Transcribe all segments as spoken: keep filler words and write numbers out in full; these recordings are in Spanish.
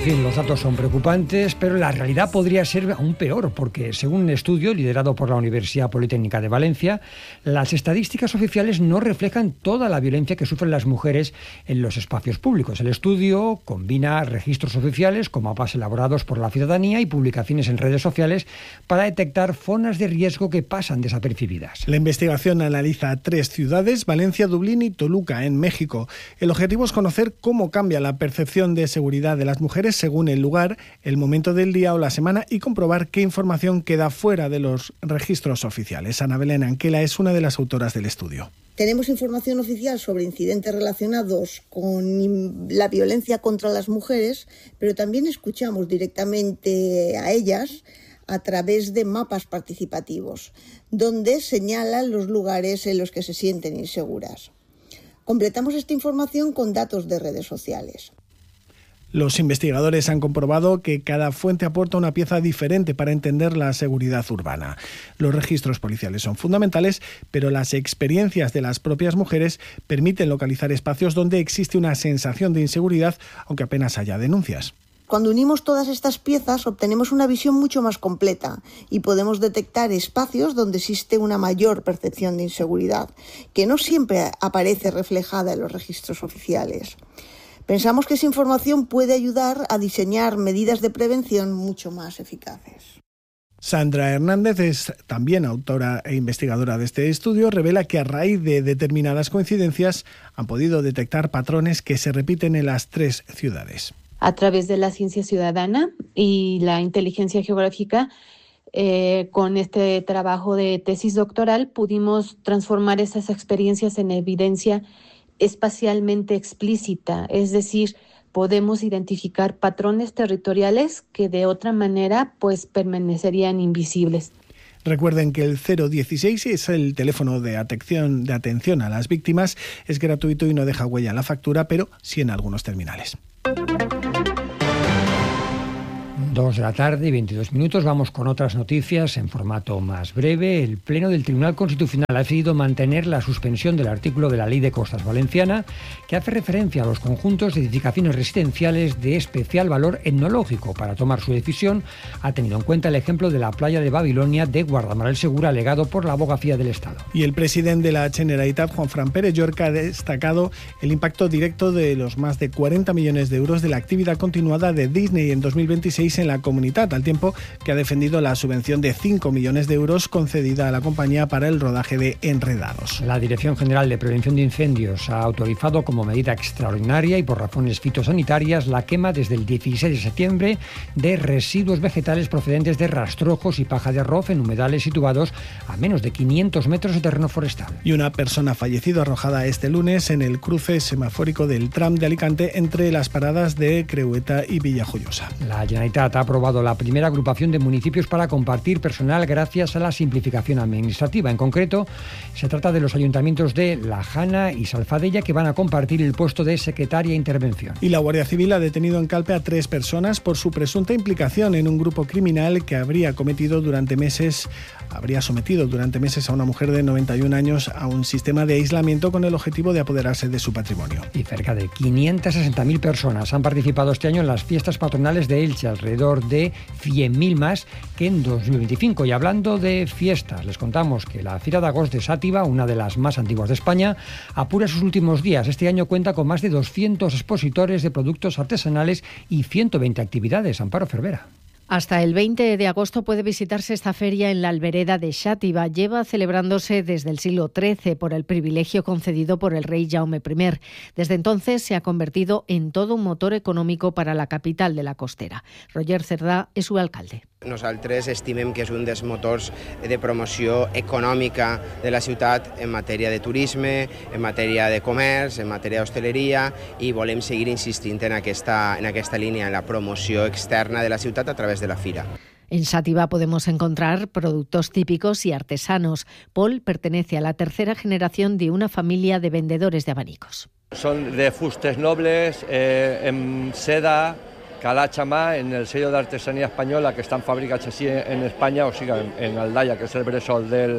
fin, los datos son preocupantes, pero la realidad podría ser aún peor, porque según un estudio liderado por la Universidad Politécnica de Valencia, las estadísticas oficiales no reflejan toda la violencia que sufren las mujeres en los espacios públicos. El estudio combina registros oficiales con mapas elaborados por la ciudadanía y publicaciones en redes sociales para detectar zonas de riesgo que pasan desapercibidas. La investigación analiza tres ciudades, Valencia, Dublín y Toluca, en México. El objetivo es conocer cómo cambia la percepción de seguridad de las mujeres según el lugar, el momento del día o la semana y comprobar qué información queda fuera de los registros oficiales. Ana Belén Anquela es una de las autoras del estudio. Tenemos información oficial sobre incidentes relacionados con la violencia contra las mujeres, pero también escuchamos directamente a ellas a través de mapas participativos, donde señalan los lugares en los que se sienten inseguras. Completamos esta información con datos de redes sociales. Los investigadores han comprobado que cada fuente aporta una pieza diferente para entender la seguridad urbana. Los registros policiales son fundamentales, pero las experiencias de las propias mujeres permiten localizar espacios donde existe una sensación de inseguridad, aunque apenas haya denuncias. Cuando unimos todas estas piezas obtenemos una visión mucho más completa y podemos detectar espacios donde existe una mayor percepción de inseguridad, que no siempre aparece reflejada en los registros oficiales. Pensamos que esa información puede ayudar a diseñar medidas de prevención mucho más eficaces. Sandra Hernández es también autora e investigadora de este estudio. Revela que a raíz de determinadas coincidencias han podido detectar patrones que se repiten en las tres ciudades. A través de la ciencia ciudadana y la inteligencia geográfica, eh, con este trabajo de tesis doctoral pudimos transformar esas experiencias en evidencia espacialmente explícita, es decir, podemos identificar patrones territoriales que de otra manera pues permanecerían invisibles. Recuerden que el cero dieciséis es el teléfono de atención, de atención a las víctimas, es gratuito y no deja huella en la factura, pero sí en algunos terminales. Dos de la tarde y veintidós minutos. Vamos con otras noticias en formato más breve. El Pleno del Tribunal Constitucional ha decidido mantener la suspensión del artículo de la Ley de Costas Valenciana que hace referencia a los conjuntos de edificaciones residenciales de especial valor etnológico. Para tomar su decisión ha tenido en cuenta el ejemplo de la playa de Babilonia de Guardamar el Segura, alegado por la Abogacía del Estado. Y el presidente de la Generalitat, Juanfran Pérez Llorca, ha destacado el impacto directo de los más de cuarenta millones de euros de la actividad continuada de Disney en dos mil veintiséis en la comunidad, al tiempo que ha defendido la subvención de cinco millones de euros concedida a la compañía para el rodaje de Enredados. La Dirección General de Prevención de Incendios ha autorizado como medida extraordinaria y por razones fitosanitarias la quema desde el dieciséis de septiembre de residuos vegetales procedentes de rastrojos y paja de arroz en humedales situados a menos de quinientos metros de terreno forestal. Y una persona ha fallecido arrojada este lunes en el cruce semafórico del tram de Alicante entre las paradas de Creueta y Villajoyosa. La Generalitat ha aprobado la primera agrupación de municipios para compartir personal gracias a la simplificación administrativa. En concreto, se trata de los ayuntamientos de La Jana y Salfadella, que van a compartir el puesto de secretaria de intervención. Y la Guardia Civil ha detenido en Calpe a tres personas por su presunta implicación en un grupo criminal que habría cometido durante meses, habría sometido durante meses a una mujer de noventa y un años a un sistema de aislamiento con el objetivo de apoderarse de su patrimonio. Y cerca de quinientas sesenta mil personas han participado este año en las fiestas patronales de Elche, alrededor de cien mil más que en dos mil veinticinco. Y hablando de fiestas, les contamos que la Fira de Agost de Sátiva, una de las más antiguas de España, apura sus últimos días. Este año cuenta con más de doscientos expositores de productos artesanales y ciento veinte actividades. Amparo Cervera. Hasta el veinte de agosto puede visitarse esta feria en la Albereda de Xàtiva. Lleva celebrándose desde el siglo trece por el privilegio concedido por el rey Jaume primer. Desde entonces se ha convertido en todo un motor económico para la capital de la costera. Roger Cerdà és su alcalde. Nosaltres estimem que és un dels motors de promoció econòmica de la ciutat en matèria de turisme, en matèria de comerç, en matèria d'hostaleria i volem seguir insistint en aquesta, en aquesta línia, en la promoció externa de la ciutat a través de la fira. En Xàtiva podemos encontrar productos típicos y artesanos. Paul pertenece a la tercera generación de una familia de vendedores de abanicos. Son de fustes nobles, eh, en seda, calacha mà, en el sello de artesanía española que están fabricats així en España, o sigui, en Aldaya, que és el bressol del,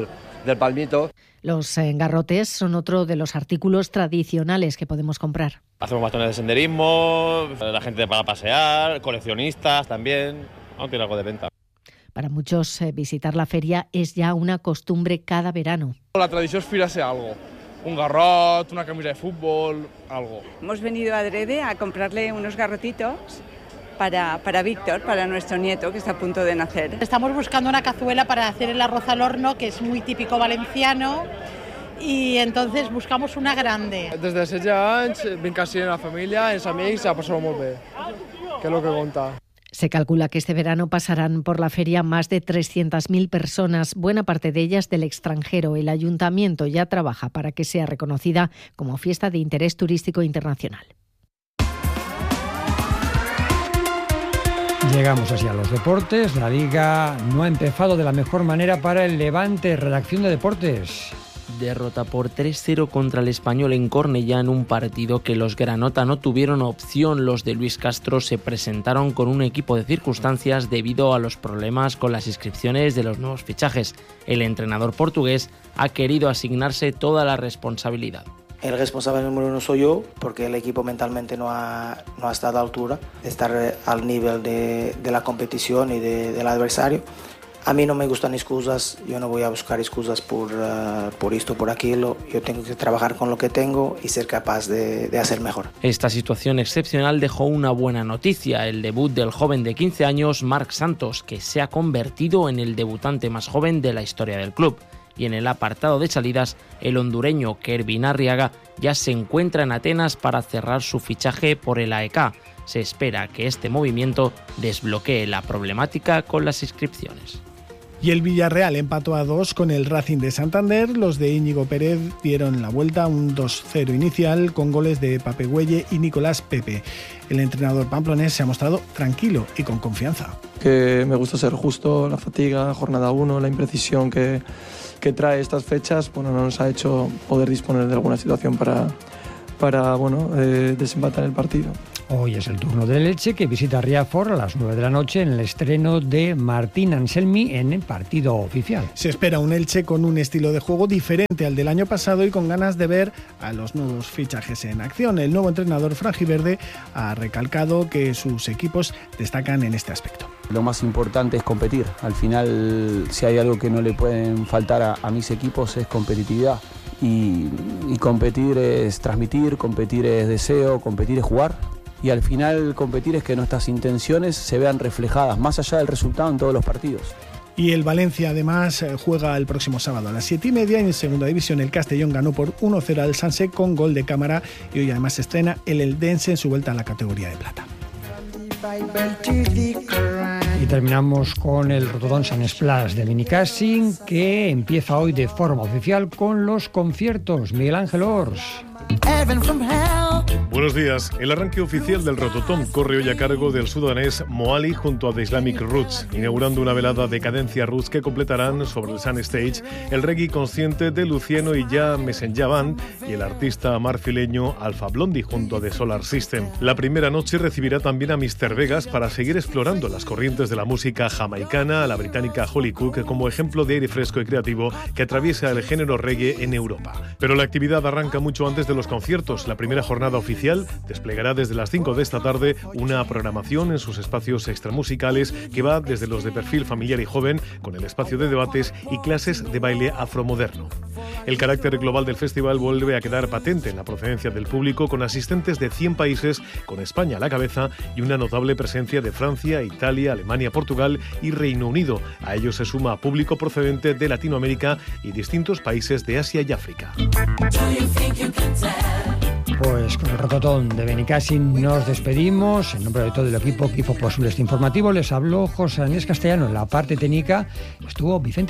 del palmito. Los garrotes son otro de los artículos tradicionales que podemos comprar. Hacemos bastones de senderismo, la gente para pasear, coleccionistas también, aún tiene algo de venta. Para muchos, eh, visitar la feria es ya una costumbre cada verano. La tradición es fijarse algo, un garrot, una camisa de fútbol, algo. Hemos venido adrede a comprarle unos garrotitos para, para Víctor, para nuestro nieto que está a punto de nacer. Estamos buscando una cazuela para hacer el arroz al horno, que es muy típico valenciano, y entonces buscamos una grande. Des de setze anys vinc així en la família, els amics, ha passat molt bé, que és lo que conta. Se calcula que este verano pasarán por la feria más de trescientas mil personas, buena parte de ellas del extranjero. El ayuntamiento ya trabaja para que sea reconocida como fiesta de interés turístico internacional. Llegamos así a los deportes. La Liga no ha empezado de la mejor manera para el Levante. Redacción de Deportes. Derrota por tres cero contra el Español en Cornellá en un partido que los granota no tuvieron opción. Los de Luis Castro se presentaron con un equipo de circunstancias debido a los problemas con las inscripciones de los nuevos fichajes. El entrenador portugués ha querido asignarse toda la responsabilidad. El responsable número uno soy yo, porque el equipo mentalmente no ha, no ha estado a la altura de estar al nivel de, de la competición y de, del adversario. A mí no me gustan excusas, yo no voy a buscar excusas por, uh, por esto, por aquello. Yo tengo que trabajar con lo que tengo y ser capaz de, de hacer mejor. Esta situación excepcional dejó una buena noticia, el debut del joven de quince años, Marc Santos, que se ha convertido en el debutante más joven de la historia del club. Y en el apartado de salidas, el hondureño Kervin Arriaga ya se encuentra en Atenas para cerrar su fichaje por el A E K. Se espera que este movimiento desbloquee la problemática con las inscripciones. Y el Villarreal empató a dos con el Racing de Santander. Los de Íñigo Pérez dieron la vuelta a un dos cero inicial con goles de Pape Güelle y Nicolás Pepe. El entrenador pamplonés se ha mostrado tranquilo y con confianza. Que me gusta ser justo, la fatiga, jornada uno, la imprecisión que, que trae estas fechas, bueno, no nos ha hecho poder disponer de alguna situación para, para bueno, eh, desempatar el partido. Hoy es el turno de Elche, que visita Riazor a las nueve de la noche en el estreno de Martín Anselmi en el partido oficial. Se espera un Elche con un estilo de juego diferente al del año pasado y con ganas de ver a los nuevos fichajes en acción. El nuevo entrenador franjiverde ha recalcado que sus equipos destacan en este aspecto. Lo más importante es competir. Al final, si hay algo que no le pueden faltar a, a mis equipos es competitividad. Y, y competir es transmitir, competir es deseo, competir es jugar. Y al final competir es que nuestras intenciones se vean reflejadas, más allá del resultado, en todos los partidos. Y el Valencia además juega el próximo sábado a las siete y media. En segunda división el Castellón ganó por uno cero al Sanse con gol de Cámara. Y hoy además se estrena el Eldense en su vuelta a la categoría de plata. Y terminamos con el Rotodón San Splash de Benicàssim, que empieza hoy de forma oficial con los conciertos. Miguel Ángel Ors. Buenos días. El arranque oficial del Rototom corre hoy a cargo del sudanés Moali junto a The Islamic Roots, inaugurando una velada de cadencia roots que completarán sobre el Sun Stage el reggae consciente de Luciano y Ya Messenger Band y el artista marfileño Alpha Blondy junto a The Solar System. La primera noche recibirá también a míster Vegas para seguir explorando las corrientes de la música jamaicana, a la británica Holly Cook como ejemplo de aire fresco y creativo que atraviesa el género reggae en Europa. Pero la actividad arranca mucho antes de los conciertos. La primera jornada oficial desplegará desde las cinco de esta tarde una programación en sus espacios extramusicales que va desde los de perfil familiar y joven, con el espacio de debates y clases de baile afromoderno. El carácter global del festival vuelve a quedar patente en la procedencia del público, con asistentes de cien países, con España a la cabeza y una notable presencia de Francia, Italia, Alemania, Portugal y Reino Unido. A ello se suma público procedente de Latinoamérica y distintos países de Asia y África. Pues con el Rototón de Benicàssim nos despedimos. En nombre de todo el equipo que hizo posible este informativo, les habló José Andrés Castellano. En la parte técnica estuvo Vicente